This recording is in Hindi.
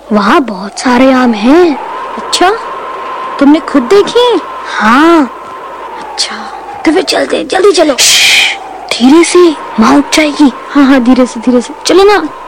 वहाँ बहुत सारे आम हैं। अच्छा, तुमने खुद देखे? हाँ। अच्छा, तो फिर चलते, जल्दी चलो। धीरे से, माँ उठ जाएगी। हाँ हाँ, धीरे से चलो ना।